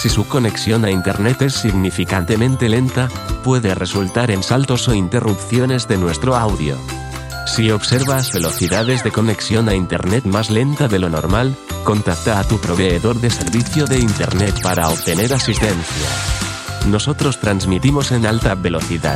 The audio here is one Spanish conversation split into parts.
Si su conexión a Internet es significantemente lenta, puede resultar en saltos o interrupciones de nuestro audio. Si observas velocidades de conexión a Internet más lenta de lo normal, contacta a tu proveedor de servicio de Internet para obtener asistencia. Nosotros transmitimos en alta velocidad.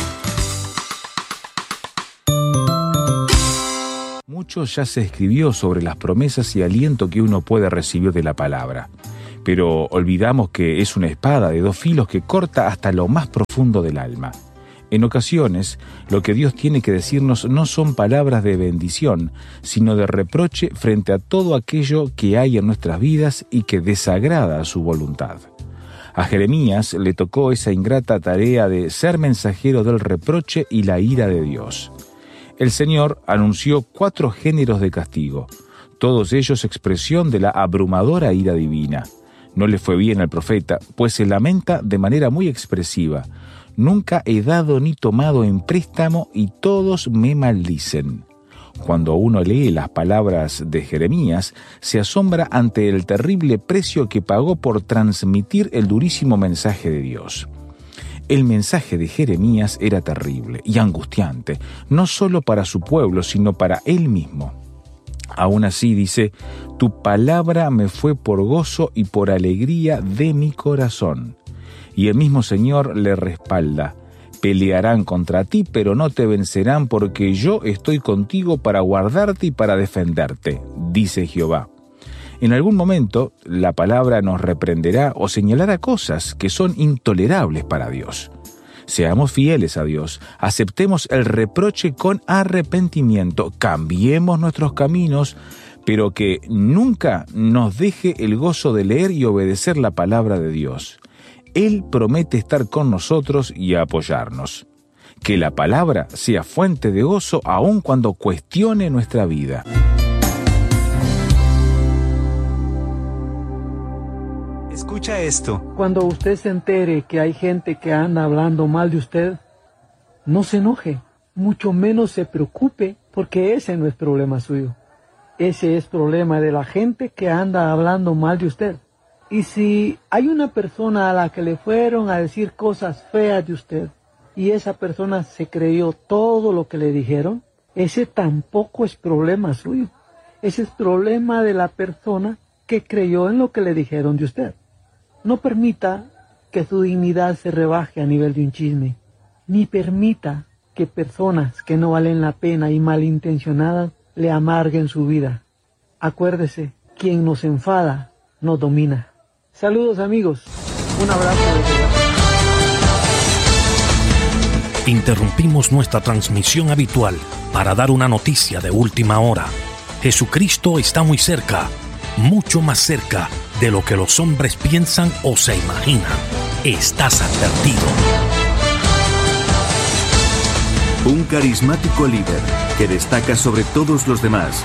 Mucho ya se escribió sobre las promesas y aliento que uno puede recibir de la palabra. Pero olvidamos que es una espada de dos filos que corta hasta lo más profundo del alma. En ocasiones, lo que Dios tiene que decirnos no son palabras de bendición, sino de reproche frente a todo aquello que hay en nuestras vidas y que desagrada a su voluntad. A Jeremías le tocó esa ingrata tarea de ser mensajero del reproche y la ira de Dios. El Señor anunció 4 géneros de castigo, todos ellos expresión de la abrumadora ira divina. No le fue bien al profeta, pues se lamenta de manera muy expresiva: nunca he dado ni tomado en préstamo y todos me maldicen. Cuando uno lee las palabras de Jeremías, se asombra ante el terrible precio que pagó por transmitir el durísimo mensaje de Dios. El mensaje de Jeremías era terrible y angustiante, no solo para su pueblo, sino para él mismo. Aún así dice: tu palabra me fue por gozo y por alegría de mi corazón. Y el mismo Señor le respalda: pelearán contra ti, pero no te vencerán, porque yo estoy contigo para guardarte y para defenderte, dice Jehová. En algún momento, la palabra nos reprenderá o señalará cosas que son intolerables para Dios. Seamos fieles a Dios, aceptemos el reproche con arrepentimiento, cambiemos nuestros caminos, pero que nunca nos deje el gozo de leer y obedecer la palabra de Dios. Él promete estar con nosotros y apoyarnos. Que la palabra sea fuente de gozo aun cuando cuestione nuestra vida. Escucha esto. Cuando usted se entere que hay gente que anda hablando mal de usted, no se enoje, mucho menos se preocupe, porque ese no es problema suyo. Ese es problema de la gente que anda hablando mal de usted. Y si hay una persona a la que le fueron a decir cosas feas de usted, y esa persona se creyó todo lo que le dijeron, ese tampoco es problema suyo. Ese es problema de la persona que creyó en lo que le dijeron de usted. No permita que su dignidad se rebaje a nivel de un chisme, ni permita que personas que no valen la pena y malintencionadas le amarguen su vida. Acuérdese, quien nos enfada nos domina. Saludos, amigos. Un abrazo de verdad. Interrumpimos nuestra transmisión habitual para dar una noticia de última hora. Jesucristo está muy cerca, mucho más cerca de lo que los hombres piensan o se imaginan. Estás advertido. Un carismático líder que destaca sobre todos los demás.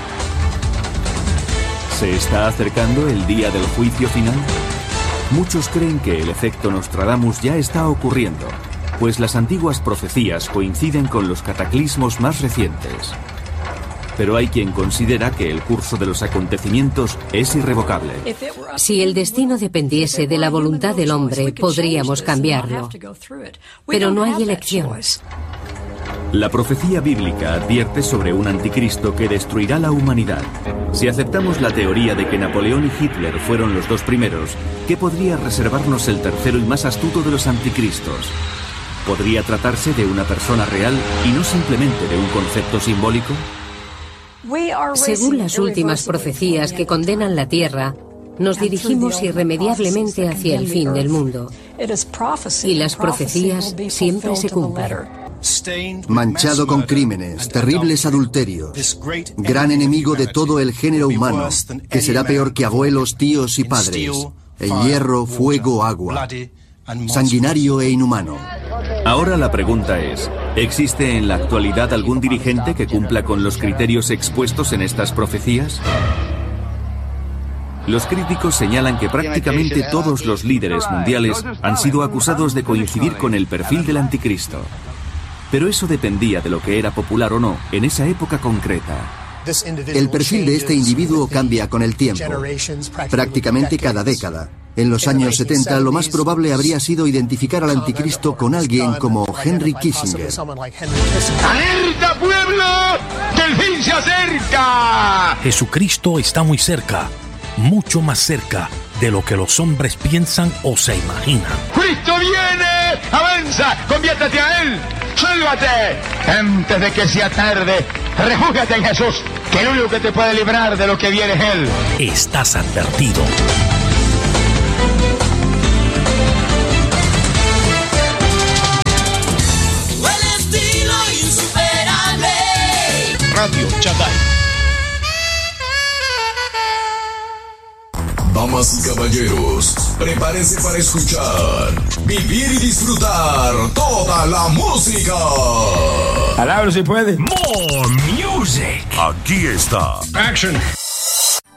¿Se está acercando el día del juicio final? Muchos creen que el efecto Nostradamus ya está ocurriendo, pues las antiguas profecías coinciden con los cataclismos más recientes. Pero hay quien considera que el curso de los acontecimientos es irrevocable. Si el destino dependiese de la voluntad del hombre, podríamos cambiarlo. Pero no hay elecciones. La profecía bíblica advierte sobre un anticristo que destruirá la humanidad. Si aceptamos la teoría de que Napoleón y Hitler fueron los dos primeros, ¿qué podría reservarnos el tercero y más astuto de los anticristos? ¿Podría tratarse de una persona real y no simplemente de un concepto simbólico? Según las últimas profecías que condenan la tierra, nos dirigimos irremediablemente hacia el fin del mundo. Y las profecías siempre se cumplen. Manchado con crímenes, terribles adulterios, gran enemigo de todo el género humano, que será peor que abuelos, tíos y padres, en hierro, fuego, agua, sanguinario e inhumano. Ahora la pregunta es, ¿existe en la actualidad algún dirigente que cumpla con los criterios expuestos en estas profecías? Los críticos señalan que prácticamente todos los líderes mundiales han sido acusados de coincidir con el perfil del anticristo. Pero eso dependía de lo que era popular o no en esa época concreta. El perfil de este individuo cambia con el tiempo, prácticamente cada década. En los años 70, lo más probable habría sido identificar al anticristo con alguien como Henry Kissinger. ¡Alerta, pueblo! ¡Que el fin se acerca! Jesucristo está muy cerca, mucho más cerca de lo que los hombres piensan o se imaginan. ¡Cristo viene! ¡Avanza! ¡Conviértete a Él! ¡Sálvate! Antes de que sea tarde, refúgiate en Jesús, que el único que te puede librar de lo que viene es Él. Estás advertido. Radio Chaday. Damas y caballeros, prepárense para escuchar, vivir y disfrutar toda la música. Palabra si puede. More music. Aquí está. Action.